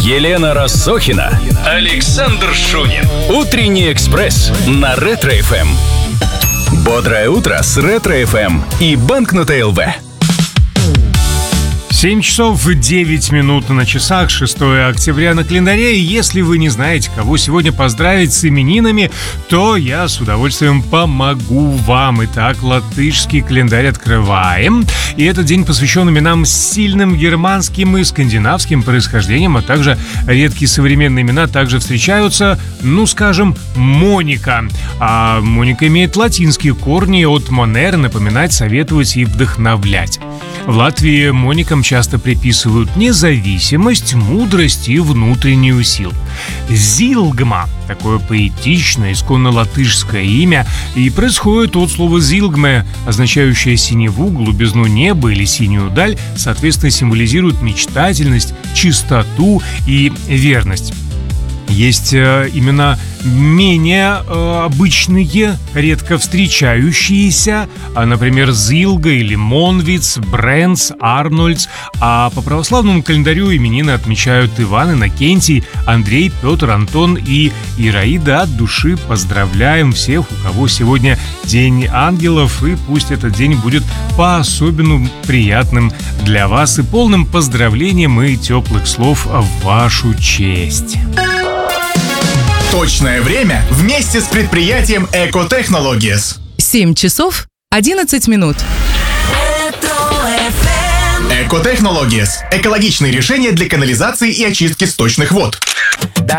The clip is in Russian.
Елена Рассохина, Александр Шунин. Утренний экспресс на Ретро-ФМ. Бодрое утро с Ретро-ФМ и Банкнота ЛВ. 7 часов 9 минут на часах, 6 октября на календаре. И если вы не знаете, кого сегодня поздравить с именинами, то я с удовольствием помогу вам. Итак, латышский календарь открываем. И этот день посвящен именам с сильным германским и скандинавским происхождением, а также редкие современные имена также встречаются, скажем, Моника. А Моника имеет латинские корни от «монер» — напоминать, советовать и вдохновлять. В Латвии Моникам часто приписывают независимость, мудрость и внутреннюю силу. Зилгма – такое поэтичное, исконно латышское имя, и происходит от слова «зилгме», означающее синеву, глубизну неба или синюю даль, соответственно, символизирует мечтательность, чистоту и верность. Есть имена менее обычные, редко встречающиеся, например, Зилга или Монвиц, Бренц, Арнольдс. А по православному календарю именины отмечают Иван, Иннокентий, Андрей, Петр, Антон и Ираида. От души поздравляем всех, у кого сегодня День ангелов, и пусть этот день будет по-особенному приятным для вас и полным поздравлением и теплых слов в вашу честь. Точное время вместе с предприятием Eco Technologies. 7 часов 11 минут. Eco Technologies – экологичные решения для канализации и очистки сточных вод.